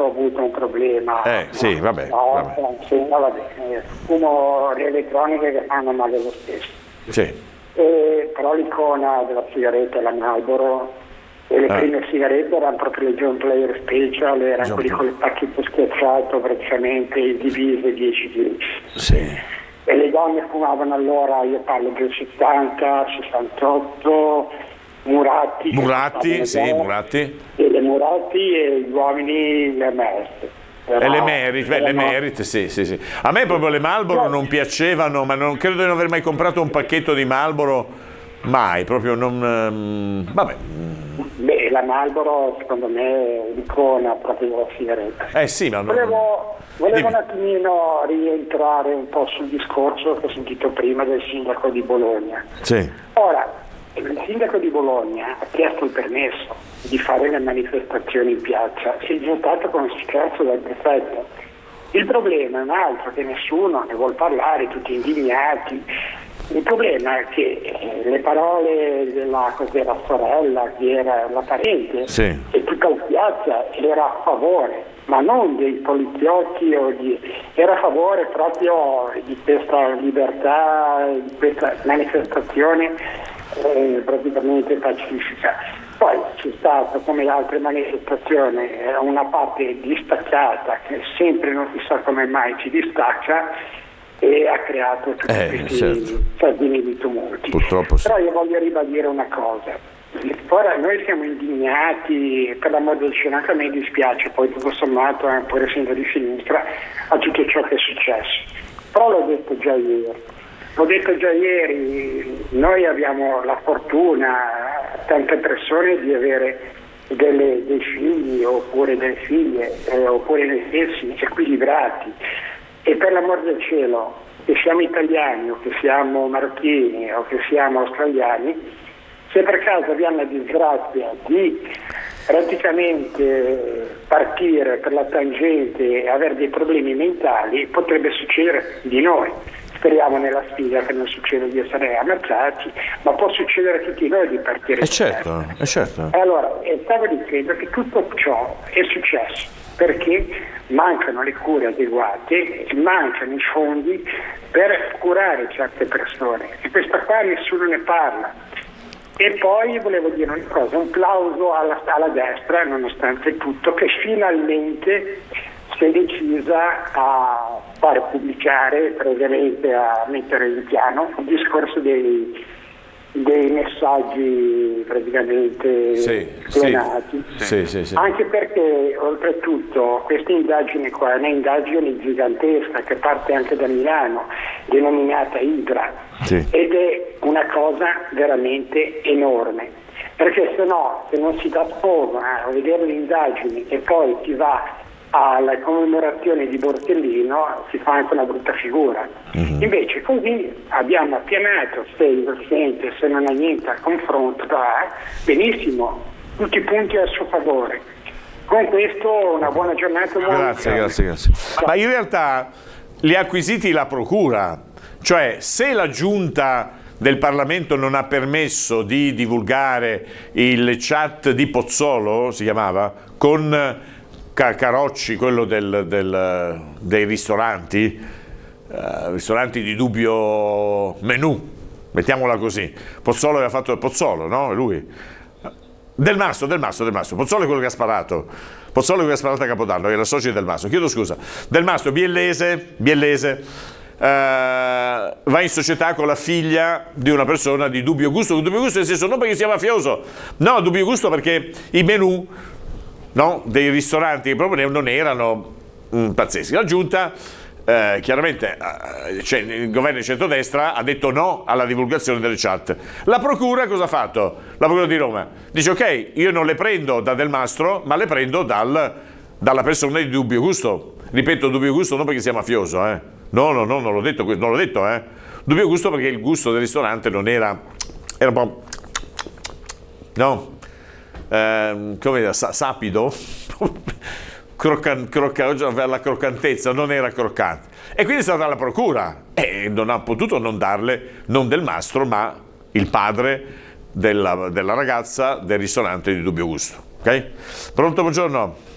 ho avuto un problema. Sì, vabbè. Fumo le elettroniche che fanno male lo stesso. Sì. Però l'icona della sigaretta è la Marlboro, e le prime sigarette erano proprio le John Player Special, erano quelli con il pacchetto schiacciato praticamente divise 10-10. Sì. E le donne fumavano allora, io parlo del 70, 68, Muratti, sì, Muratti. E le Muratti e gli uomini le Merce. E le Merit, sì. A me proprio le Marlboro non piacevano, ma non credo di non aver mai comprato un pacchetto di Marlboro, mai, proprio non... vabbè. Beh, la Marlboro secondo me è l'icona proprio della sigaretta. Sì, ma Volevo un attimino rientrare un po' sul discorso che ho sentito prima del sindaco di Bologna. Sì. Ora, il sindaco di Bologna ha chiesto il permesso di fare le manifestazioni in piazza, si è giuntato con un scherzo dal prefetto. Il problema è un altro, che nessuno ne vuol parlare, tutti indignati. Il problema è che le parole della sorella, che era la parente, e tutta la piazza era a favore, ma non dei poliziotti era a favore proprio di questa libertà, di questa manifestazione praticamente pacifica. Poi c'è stato, come altre manifestazioni, una parte distaccata che sempre non si sa come mai si distacca e ha creato tutti questi sardini di tumulti. Purtroppo sì. Però io voglio ribadire una cosa. Ora noi siamo indignati, per l'amor del cielo, anche a me dispiace, poi tutto sommato, pur essendo di sinistra, a tutto ciò che è successo. Però l'ho detto già ieri, noi abbiamo la fortuna, tante persone, di avere dei figli oppure delle figlie, oppure noi stessi equilibrati. E per l'amor del cielo, che siamo italiani o che siamo marocchini o che siamo australiani, se per caso abbiamo la disgrazia di praticamente partire per la tangente e avere dei problemi mentali, potrebbe succedere di noi. Speriamo nella sfiga che non succeda di essere ammazzati, ma può succedere a tutti noi di partire. Certo. E allora, stavo dicendo che tutto ciò è successo perché mancano le cure adeguate, mancano i fondi per curare certe persone, e questa qua nessuno ne parla. E poi volevo dire una cosa, un plauso alla destra, nonostante tutto, che finalmente si è decisa a fare pubblicare, praticamente a mettere in piano il discorso dei messaggi praticamente clonati. Sì. Anche perché oltretutto questa indagine qua è un'indagine gigantesca che parte anche da Milano, denominata Idra, ed è una cosa veramente enorme, perché se non si dà sfogo a vedere le indagini e poi si va alla commemorazione di Borsellino, si fa anche una brutta figura. Invece così abbiamo appianato, se il Presidente, se non ha niente a confronto, benissimo, tutti i punti a suo favore. Con questo una buona giornata. Grazie. Ma in realtà li ha acquisiti la Procura, cioè se la Giunta del Parlamento non ha permesso di divulgare il chat di Pozzolo, si chiamava, con Carocci, quello dei ristoranti di dubbio menù, mettiamola così. Pozzolo aveva fatto Pozzolo, no? Lui. Del Mastro. Pozzolo è quello che ha sparato. Pozzolo è quello che ha sparato a Capodanno, che era socio del Mastro. Chiedo scusa. Del Mastro, biellese, va in società con la figlia di una persona di dubbio gusto nel senso non perché sia mafioso, no, dubbio gusto perché i menù, no, dei ristoranti che proprio non erano pazzeschi. La Giunta chiaramente il governo di centrodestra ha detto no alla divulgazione delle chat. La Procura cosa ha fatto? La Procura di Roma dice ok, io non le prendo da Del Mastro, ma le prendo dalla persona di dubbio gusto. Ripeto, dubbio gusto non perché sia mafioso, no, non l'ho detto, dubbio gusto perché il gusto del ristorante non era un po', no, come dire, sapido, la croccantezza non era croccante, e quindi è stata la Procura e non ha potuto non darle, non Del Mastro, ma il padre della ragazza del ristorante di dubbio gusto. Ok? Pronto, buongiorno.